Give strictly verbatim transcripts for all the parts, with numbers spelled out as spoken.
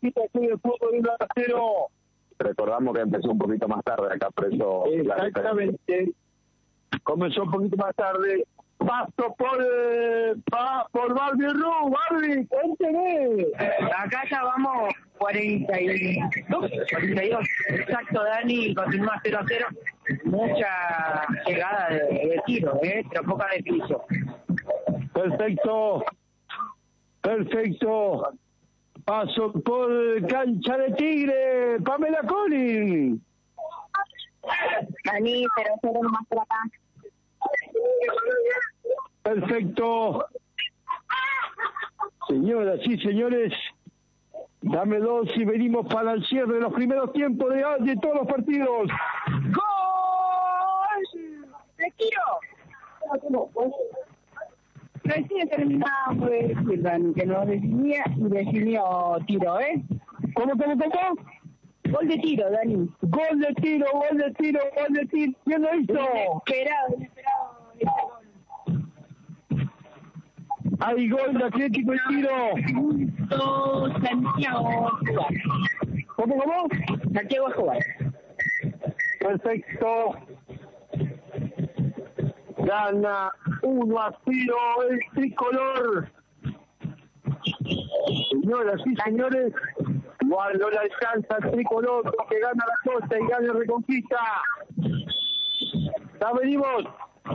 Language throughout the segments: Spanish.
Reconquista Club de Fútbol uno a cero. Recordamos que empezó un poquito más tarde acá, por eso... Exactamente. Comenzó un poquito más tarde. Paso por eh, pa, por Barbie Ru. Barbie, cuénteme. Acá ya vamos cuarenta y dos, cuarenta y dos. Exacto, Dani, continúa cero a cero. Mucha llegada de, de tiro, ¿eh? Pero poca de piso. Perfecto. Perfecto. Paso por cancha de Tigre. Pamela Collin. Dani, cero a cero nomás por acá. Perfecto. Señoras y señores, dame dos y venimos para el cierre de los primeros tiempos de, de todos los partidos. ¡Gol! ¡De tiro! Recién terminamos de decir, Dani, que nos definía y definió tiro, ¿eh? ¿Cómo, cómo, cómo? Gol de tiro, Dani. Gol de tiro, gol de tiro, gol de tiro. ¿Quién lo hizo? Inesperado, inesperado este gol. Hay gol de Atlético y tiro. Punto Santiago a jugar. ¿Cómo, cómo? Santiago a jugar. Perfecto. Gana uno a cero el tricolor. Señoras y señores, igual no le alcanza el tricolor porque gana la Costa y gana Reconquista. Ya venimos.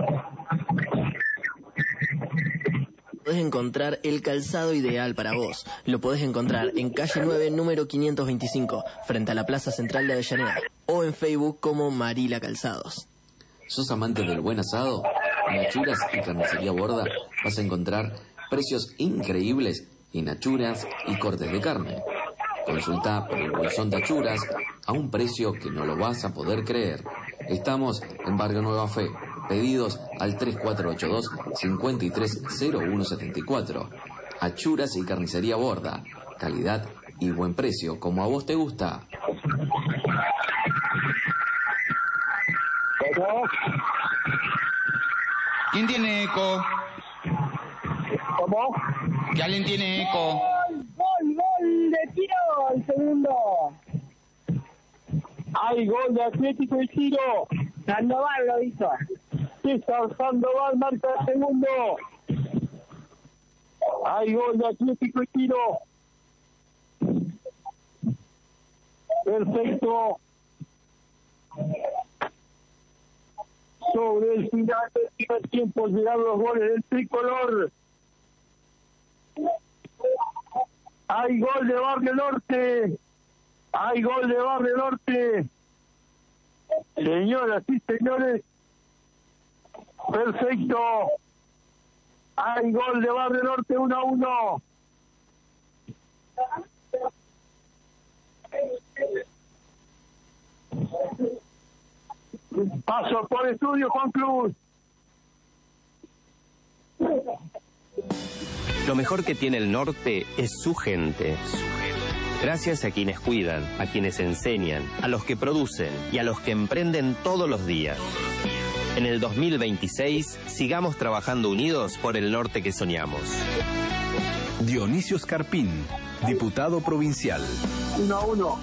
Podés encontrar el calzado ideal para vos. Lo podés encontrar en calle nueve, número quinientos veinticinco, frente a la Plaza Central de Avellaneda, o en Facebook como Marila Calzados. ¿Sos amante del buen asado? En Achuras y Carnicería Borda vas a encontrar precios increíbles en achuras y cortes de carne. Consulta por el bolsón de achuras a un precio que no lo vas a poder creer. Estamos en Barrio Nueva Fe. Pedidos al tres cuatro ocho dos, cinco tres cero uno siete cuatro. Achuras y Carnicería Borda. Calidad y buen precio, como a vos te gusta. ¿Quién tiene eco? ¿Cómo? ¿Que alguien tiene eco? Gol, gol, gol de tiro, el segundo. Hay gol de Atlético y tiro. Sandoval lo hizo. César Sandoval marca el segundo. Hay gol de Atlético y tiro. Perfecto. Sobre el final del primer tiempo llegaron los goles del tricolor. Hay gol de Barrio Norte. Hay gol de Barrio Norte. Señoras y señores. Perfecto. Hay gol de Barrio Norte uno a uno. Paso por estudio, Juan Cruz. Lo mejor que tiene el norte es su gente. Gracias a quienes cuidan, a quienes enseñan, a los que producen y a los que emprenden todos los días. En el dos mil veintiséis, sigamos trabajando unidos por el norte que soñamos. Dionisio Scarpín, diputado provincial. Uno a uno.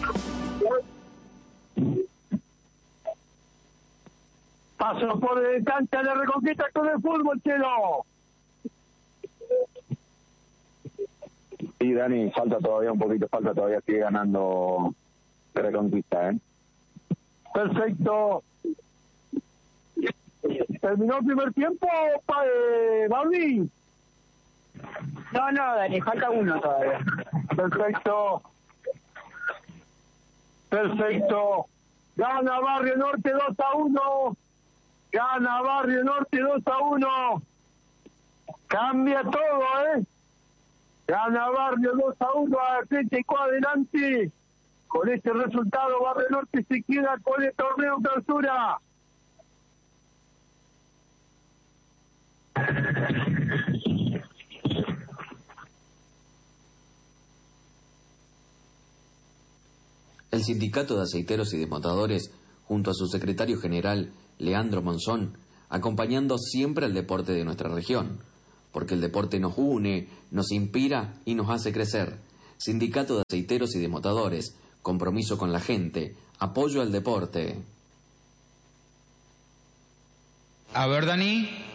Paso por el cancha de Reconquista con el fútbol, Chelo. Sí, Dani, falta todavía un poquito, falta todavía, sigue ganando Reconquista, ¿eh? Perfecto. ¿Terminó el primer tiempo, pa, eh, Barbie? No, no, Dani, falta uno todavía. Perfecto. Perfecto. Gana Barrio Norte dos a uno. Gana Barrio Norte dos a uno. Cambia todo, ¿eh? Gana Barrio dos a uno, Atlético adelante. Con este resultado, Barrio Norte se queda con el torneo clausura. El Sindicato de Aceiteros y Desmontadores, junto a su secretario general, Leandro Monzón, acompañando siempre al deporte de nuestra región, porque el deporte nos une, nos inspira y nos hace crecer. Sindicato de Aceiteros y Desmotadores, compromiso con la gente, apoyo al deporte. A ver, Dani.